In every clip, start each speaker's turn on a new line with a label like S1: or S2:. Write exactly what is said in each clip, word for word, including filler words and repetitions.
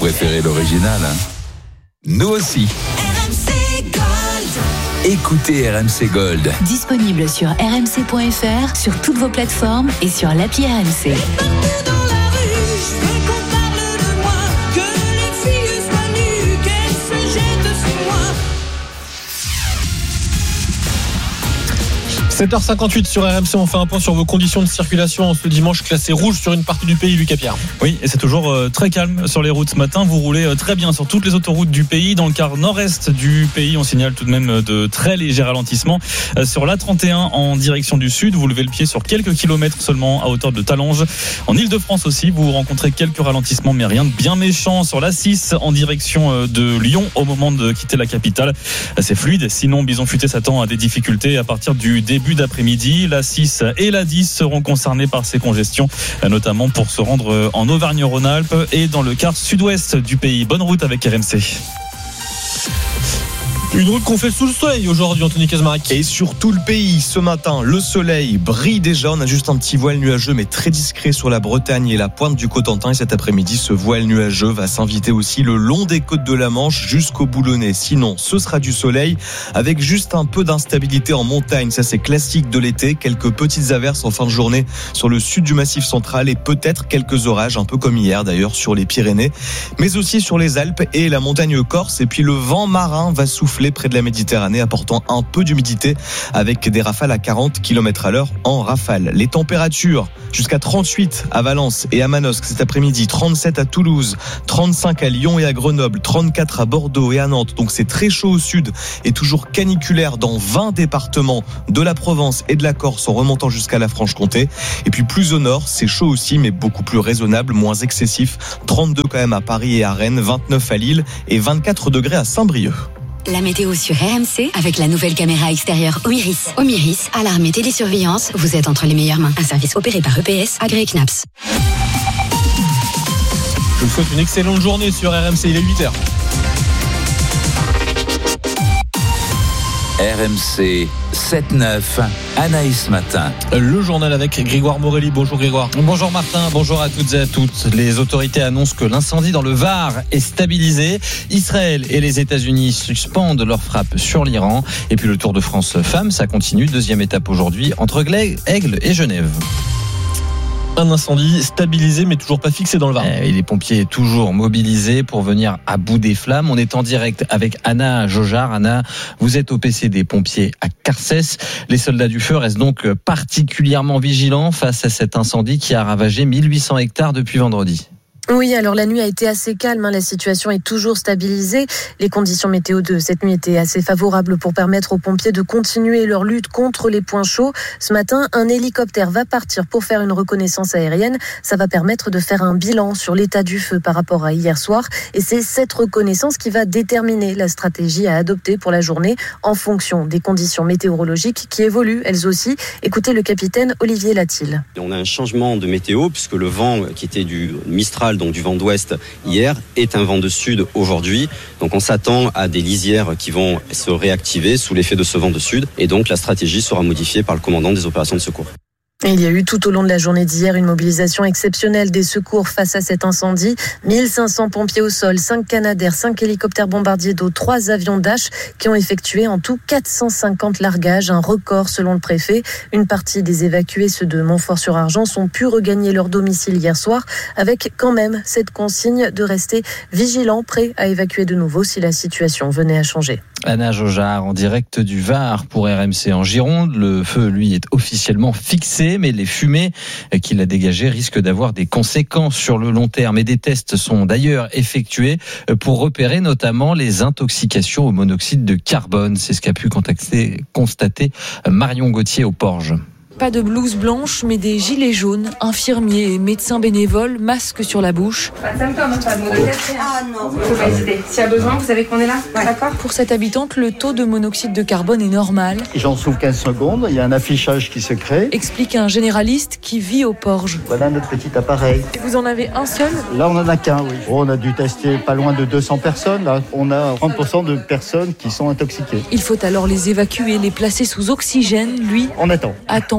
S1: préférez l'original, hein? Nous aussi.
S2: R M C Gold.
S1: Écoutez R M C Gold.
S3: Disponible sur r m c point f r, sur toutes vos plateformes et sur l'appli R M C.
S2: Partout dans la rue, je veux qu'on parle de moi, que les filles soient nues, qu'elles se jettent sur moi.
S4: sept heures cinquante-huit sur R M C, on fait un point sur vos conditions de circulation en ce dimanche classé rouge sur une partie du pays, Lucas Pierre.
S5: Oui, et c'est toujours euh, très calme sur les routes ce matin. Vous roulez euh, très bien sur toutes les autoroutes du pays. Dans le quart nord-est du pays, on signale tout de même de très légers ralentissements. Euh, sur l'A trente et un en direction du sud, vous levez le pied sur quelques kilomètres seulement à hauteur de Talange. En Ile-de-France aussi, vous rencontrez quelques ralentissements, mais rien de bien méchant. Sur l'A six en direction euh, de Lyon, au moment de quitter la capitale, euh, c'est fluide. Sinon, Bison Futé s'attend à des difficultés à partir du début d'après-midi. La six et la dix seront concernées par ces congestions, notamment pour se rendre en Auvergne-Rhône-Alpes et dans le quart sud-ouest du pays. Bonne route avec R M C.
S4: Une route qu'on fait sous le soleil aujourd'hui, Anthony Kazmarek.
S6: Et sur tout le pays, ce matin, le soleil brille déjà. On a juste un petit voile nuageux, mais très discret sur la Bretagne et la pointe du Cotentin. Et cet après-midi, ce voile nuageux va s'inviter aussi le long des côtes de la Manche jusqu'au Boulonnais. Sinon, ce sera du soleil avec juste un peu d'instabilité en montagne. Ça, c'est classique de l'été. Quelques petites averses en fin de journée sur le sud du Massif central et peut-être quelques orages, un peu comme hier d'ailleurs, sur les Pyrénées, mais aussi sur les Alpes et la montagne corse. Et puis le vent marin va souffler près de la Méditerranée, apportant un peu d'humidité avec des rafales à quarante kilomètres à l'heure en rafale. Les températures jusqu'à trente-huit à Valence et à Manosque cet après-midi, trente-sept à Toulouse, trente-cinq à Lyon et à Grenoble, trente-quatre à Bordeaux et à Nantes. Donc c'est très chaud au sud et toujours caniculaire dans vingt départements de la Provence et de la Corse en remontant jusqu'à la Franche-Comté. Et puis plus au nord, c'est chaud aussi mais beaucoup plus raisonnable, moins excessif. trente-deux quand même à Paris et à Rennes, vingt-neuf à Lille et vingt-quatre degrés à Saint-Brieuc.
S3: La météo sur R M C avec la nouvelle caméra extérieure Omiris. Omiris, alarme et télésurveillance, vous êtes entre les meilleures mains. Un service opéré par E P S, agréé C N A P S.
S4: Je vous souhaite une excellente journée sur R M C, il est huit heures.
S1: R M C sept neuf, Anaïs Matin.
S4: Le journal avec Grégoire Morelli. Bonjour Grégoire.
S7: Bonjour Martin, bonjour à toutes et à toutes. Les autorités annoncent que l'incendie dans le Var est stabilisé. Israël et les États-Unis suspendent leur frappe sur l'Iran. Et puis le Tour de France femmes, ça continue. Deuxième étape aujourd'hui entre Aigle et Genève.
S4: Un incendie stabilisé mais toujours pas fixé dans le Var.
S7: Et les pompiers toujours mobilisés pour venir à bout des flammes. On est en direct avec Anna Jojar. Anna, vous êtes au P C des pompiers à Carcès. Les soldats du feu restent donc particulièrement vigilants face à cet incendie qui a ravagé mille huit cents hectares depuis vendredi.
S8: Oui, alors la nuit a été assez calme, hein. La situation est toujours stabilisée. Les conditions météo de cette nuit étaient assez favorables pour permettre aux pompiers de continuer leur lutte contre les points chauds. Ce matin, un hélicoptère va partir pour faire une reconnaissance aérienne. Ça va permettre de faire un bilan sur l'état du feu par rapport à hier soir. Et c'est cette reconnaissance qui va déterminer la stratégie à adopter pour la journée en fonction des conditions météorologiques qui évoluent elles aussi. Écoutez le capitaine Olivier Latil.
S9: On a un changement de météo puisque le vent qui était du Mistral, donc du vent d'ouest hier, est un vent de sud aujourd'hui. Donc on s'attend à des lisières qui vont se réactiver sous l'effet de ce vent de sud. Et donc la stratégie sera modifiée par le commandant des opérations de secours.
S8: Il y a eu tout au long de la journée d'hier une mobilisation exceptionnelle des secours face à cet incendie. mille cinq cents pompiers au sol, cinq Canadair, cinq hélicoptères bombardiers d'eau, trois avions Dash qui ont effectué en tout quatre cent cinquante largages, un record selon le préfet. Une partie des évacués, ceux de Montfort-sur-Argent, ont pu regagner leur domicile hier soir avec quand même cette consigne de rester vigilants, prêts à évacuer de nouveau si la situation venait à changer.
S7: Anna Jojar en direct du Var pour R M C en Gironde. Le feu, lui, est officiellement fixé, mais les fumées qu'il a dégagées risquent d'avoir des conséquences sur le long terme. Et des tests sont d'ailleurs effectués pour repérer notamment les intoxications au monoxyde de carbone. C'est ce qu'a pu constater Marion Gauthier au Porge.
S10: Pas de blouse blanche, mais des gilets jaunes, infirmiers et médecins bénévoles, masques sur la bouche.
S11: Pas de symptômes, pas de maux de tête. Ah non. Faut pas hésiter. S'il y a besoin, vous savez qu'on est là. Ouais. D'accord.
S10: Pour cette habitante, le taux de monoxyde de carbone est normal.
S12: J'en souffle quinze secondes, il y a un affichage qui se crée.
S10: Explique un généraliste qui vit au Porge.
S12: Voilà notre petit appareil.
S10: Et vous en avez un seul ?
S12: Là, on en a qu'un, oui. On a dû tester pas loin de deux cents personnes. Là, on a trente pour cent de personnes qui sont intoxiquées.
S10: Il faut alors les évacuer, les placer sous oxygène. Lui,
S12: on attend.
S10: attend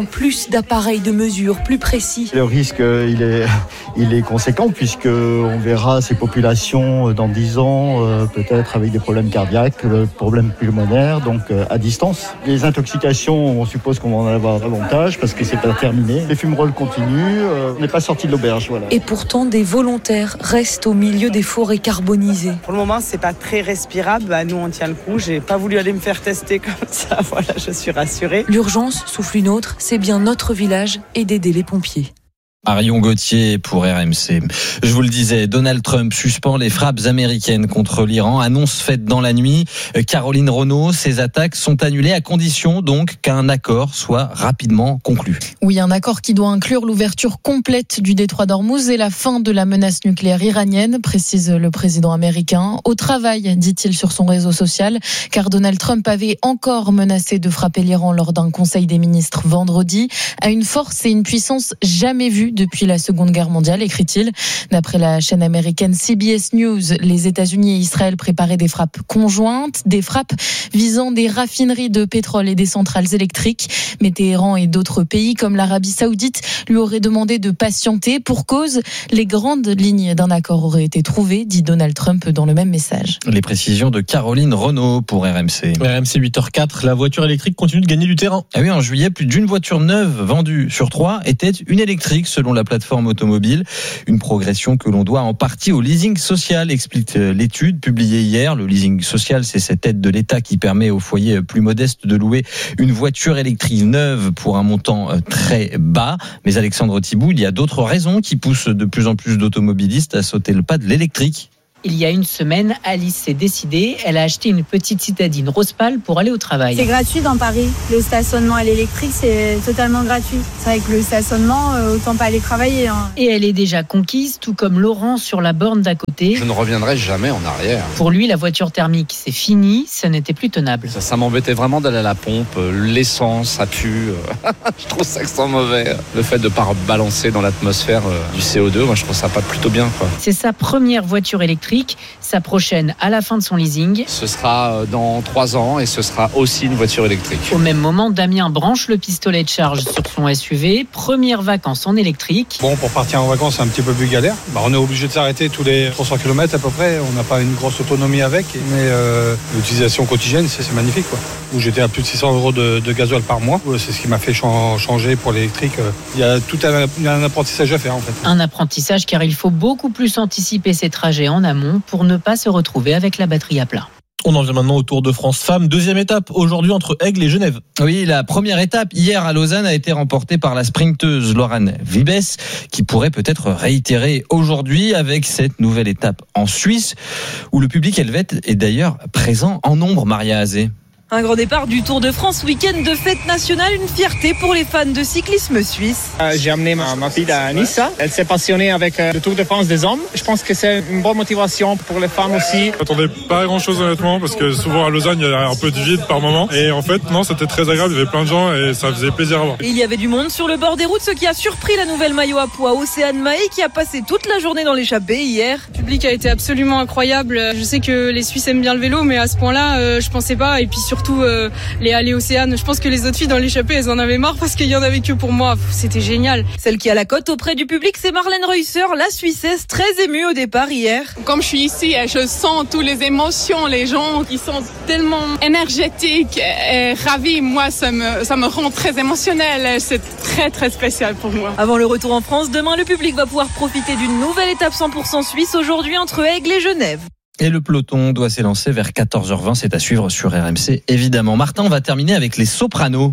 S10: plus d'appareils de mesure, plus précis.
S12: Le risque, il est, il est conséquent puisque on verra ces populations dans dix ans, euh, peut-être avec des problèmes cardiaques, des problèmes pulmonaires, donc euh, à distance. Les intoxications, on suppose qu'on va en avoir davantage parce que c'est pas terminé. Les fumerolles continuent, euh, on n'est pas sorti de l'auberge, voilà.
S10: Et pourtant, des volontaires restent au milieu des forêts carbonisées.
S13: Pour le moment, c'est pas très respirable. Bah, nous, on tient le coup. J'ai pas voulu aller me faire tester comme ça. Voilà, je suis rassurée.
S10: L'urgence, souffle une autre, c'est bien notre village et d'aider les pompiers.
S7: Marion Gauthier pour R M C. Je vous le disais, Donald Trump suspend les frappes américaines contre l'Iran. Annonce faite dans la nuit. Caroline Renaud, ces attaques sont annulées à condition donc qu'un accord soit rapidement conclu.
S14: Oui, un accord qui doit inclure l'ouverture complète du détroit d'Ormuz et la fin de la menace nucléaire iranienne, précise le président américain. Au travail, dit-il sur son réseau social, car Donald Trump avait encore menacé de frapper l'Iran lors d'un conseil des ministres vendredi, à une force et une puissance jamais vues depuis la Seconde Guerre mondiale, écrit-il. D'après la chaîne américaine C B S News, les États-Unis et Israël préparaient des frappes conjointes, des frappes visant des raffineries de pétrole et des centrales électriques. Mais Téhéran et d'autres pays, comme l'Arabie Saoudite, lui auraient demandé de patienter. Pour cause, les grandes lignes d'un accord auraient été trouvées, dit Donald Trump dans le même message.
S7: Les précisions de Caroline Renaud pour R M C.
S4: R M C huit heures quatre, la voiture électrique continue de gagner du terrain.
S7: Ah oui, en juillet, plus d'une voiture neuve vendue sur trois était une électrique, selon la plateforme automobile. Une progression que l'on doit en partie au leasing social, explique l'étude publiée hier. Le leasing social, c'est cette aide de l'État qui permet aux foyers plus modestes de louer une voiture électrique neuve pour un montant très bas. Mais Alexandre Thibout, il y a d'autres raisons qui poussent de plus en plus d'automobilistes à sauter le pas de l'électrique.
S15: Il y a une semaine, Alice s'est décidée. Elle a acheté une petite citadine rose pâle pour aller au travail.
S16: C'est gratuit dans Paris. Le stationnement à l'électrique, c'est totalement gratuit. C'est vrai que le stationnement, autant pas aller travailler. Hein.
S15: Et elle est déjà conquise, tout comme Laurent sur la borne d'à côté.
S17: Je ne reviendrai jamais en arrière.
S15: Pour lui, la voiture thermique, c'est fini. Ce n'était plus tenable.
S17: Ça, ça m'embêtait vraiment d'aller à la pompe. L'essence, ça pue. Je trouve ça que c'est mauvais. Le fait de ne pas balancer dans l'atmosphère du C O deux, moi, je trouve ça pas plutôt bien, quoi.
S15: C'est sa première voiture électrique. Sa prochaine à la fin de son leasing.
S17: Ce sera dans trois ans et ce sera aussi une voiture électrique.
S15: Au même moment, Damien branche le pistolet de charge sur son S U V. Première vacances en électrique.
S18: Bon, pour partir en vacances, c'est un petit peu plus galère. Bah, on est obligé de s'arrêter tous les trois cents kilomètres à peu près. On n'a pas une grosse autonomie avec, mais euh, l'utilisation quotidienne, c'est, c'est magnifique, quoi. Où j'étais à plus de six cents euros de, de gasoil par mois. C'est ce qui m'a fait changer pour l'électrique. Il y a tout un, il y a un apprentissage à faire, en fait.
S15: Un apprentissage car il faut beaucoup plus anticiper ses trajets en amont pour ne pas se retrouver avec la batterie à plat.
S4: On en vient maintenant au Tour de France Femmes. Deuxième étape aujourd'hui entre Aigle et Genève.
S7: Oui, la première étape hier à Lausanne a été remportée par la sprinteuse Lorane Vibes, qui pourrait peut-être réitérer aujourd'hui avec cette nouvelle étape en Suisse, où le public helvète est d'ailleurs présent en nombre. Maria Azé.
S19: Un grand départ du Tour de France, week-end de fête nationale, une fierté pour les fans de cyclisme suisse.
S20: Euh, j'ai amené ma, ma fille à Nice. Elle s'est passionnée avec euh, le Tour de France des hommes. Je pense que c'est une bonne motivation pour les femmes aussi.
S21: Je m'attendais pas à grand chose honnêtement parce que souvent à Lausanne il y a un peu de vide par moment. Et en fait non, c'était très agréable, il y avait plein de gens et ça faisait plaisir à voir.
S19: Et il y avait du monde sur le bord des routes, ce qui a surpris la nouvelle maillot à poids Océane Mahé qui a passé toute la journée dans l'échappée hier.
S22: Le public a été absolument incroyable. Je sais que les Suisses aiment bien le vélo, mais à ce point-là, euh, je pensais pas. Et puis surtout euh, les allées Océane, je pense que les autres filles dans l'échappée, elles en avaient marre parce qu'il y en avait que pour moi. C'était génial.
S19: Celle qui a la cote auprès du public, c'est Marlène Reusser, la Suissesse, très émue au départ hier.
S23: Comme je suis ici, je sens toutes les émotions, les gens qui sont tellement énergétiques et ravis. Moi, ça me, ça me rend très émotionnelle. C'est très, très spécial pour moi.
S19: Avant le retour en France, demain, le public va pouvoir profiter d'une nouvelle étape cent pour cent suisse aujourd'hui entre Aigle et Genève.
S7: Et le peloton doit s'élancer vers quatorze heures vingt. C'est à suivre sur R M C, évidemment. Martin, on va terminer avec les Sopranos.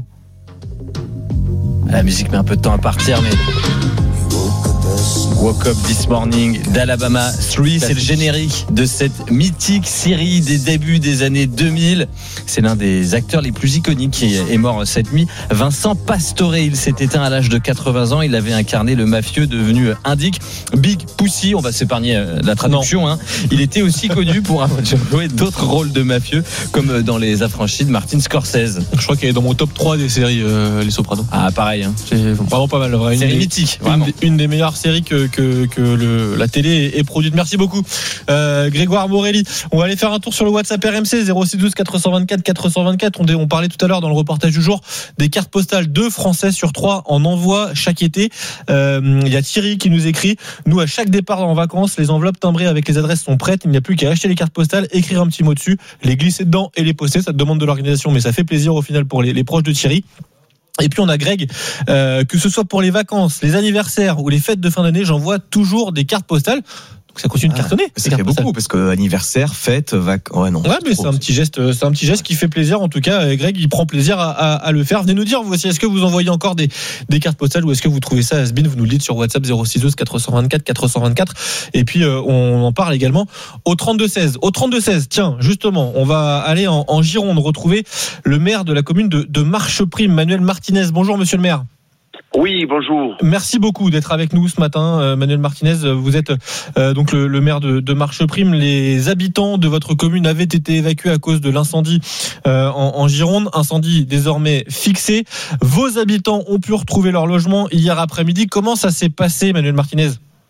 S7: La musique met un peu de temps à partir, mais... Woke Up This Morning d'Alabama trois, c'est le générique de cette mythique série des débuts des années deux mille. C'est l'un des acteurs les plus iconiques qui est mort cette nuit. Vincent Pastore, il s'est éteint à l'âge de quatre-vingts ans. Il avait incarné le mafieux devenu indique Big Pussy. On va s'épargner la traduction. Hein. Il était aussi connu pour avoir joué d'autres rôles de mafieux, comme dans Les Affranchis de Martin Scorsese.
S4: Je crois qu'il est dans mon top trois des séries euh, Les Sopranos.
S7: Ah, pareil. Hein.
S4: C'est vraiment pas mal. Vrai.
S7: Série
S4: une
S7: mythique.
S4: Une, une des meilleures séries que que, que le, la télé est produite. Merci beaucoup, euh, Grégoire Morelli. On va aller faire un tour sur le WhatsApp R M C zéro six douze quatre cent vingt-quatre quatre cent vingt-quatre. On, on parlait tout à l'heure dans le reportage du jour des cartes postales. Deux Français sur trois en envoient chaque été. Euh, il y a Thierry qui nous écrit: nous, à chaque départ en vacances, les enveloppes timbrées avec les adresses sont prêtes. Il n'y a plus qu'à acheter les cartes postales, écrire un petit mot dessus, les glisser dedans et les poster. Ça te demande de l'organisation, mais ça fait plaisir au final pour les, les proches de Thierry. Et puis on a Greg, euh, que ce soit pour les vacances, les anniversaires ou les fêtes de fin d'année, j'envoie toujours des cartes postales. Donc ça continue de cartonner.
S2: Ah, ça fait beaucoup parce que anniversaire, fête, vacances. Ouais, non.
S4: Ouais, mais c'est un petit geste, c'est un petit geste qui fait plaisir. En tout cas, Greg, il prend plaisir à, à, à le faire. Venez nous dire vous aussi, est-ce que vous envoyez encore des, des cartes postales ou est-ce que vous trouvez ça has-been? Vous nous le dites sur WhatsApp zéro six douze quatre cent vingt-quatre quatre cent vingt-quatre. Et puis euh, on en parle également au trente-deux seize. Au trente-deux seize, tiens, justement, on va aller en, en Gironde retrouver le maire de la commune de, de Marcheprime, Manuel Martinez. Bonjour, monsieur le maire.
S5: Oui, bonjour.
S4: Merci beaucoup d'être avec nous ce matin, euh, Manuel Martinez. Vous êtes euh, donc le, le maire de, de Marcheprime. Les habitants de votre commune avaient été évacués à cause de l'incendie euh, en, en Gironde. Incendie désormais fixé. Vos habitants ont pu retrouver leur logement hier après-midi. Comment ça s'est passé, Manuel Martinez ?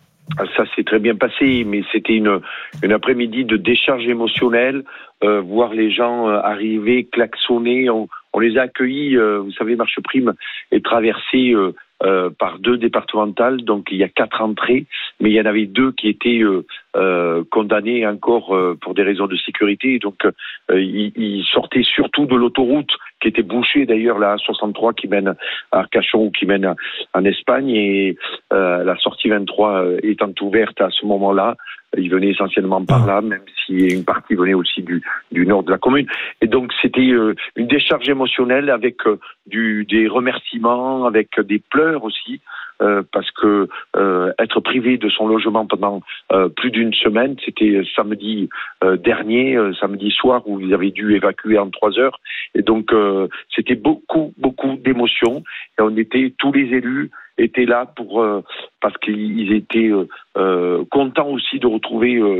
S5: Ça s'est très bien passé, mais c'était une, une après-midi de décharge émotionnelle. Euh, voir les gens arriver, klaxonner. On, on les a accueillis. Euh, vous savez, Marcheprime est traversée euh, euh, par deux départementales, donc il y a quatre entrées, mais il y en avait deux qui étaient euh, euh, condamnées encore euh, pour des raisons de sécurité. Donc euh, ils, ils sortaient surtout de l'autoroute qui était bouchée d'ailleurs, la A soixante-trois qui mène à Arcachon ou qui mène à, en Espagne, et euh, la sortie vingt-trois euh, étant ouverte à ce moment-là. Ils venaient essentiellement par là, même si une partie venait aussi du, du nord de la commune. Et donc c'était euh, une décharge émotionnelle avec euh, du, des remerciements, avec des pleurs aussi, euh, parce que euh, être privé de son logement pendant euh, plus d'une semaine, c'était samedi euh, dernier, euh, samedi soir, où ils avaient dû évacuer en trois heures. Et donc euh, c'était beaucoup, beaucoup d'émotions. Et on était, tous les élus étaient là pour euh, parce qu'ils étaient euh, euh, contents aussi de retrouver euh,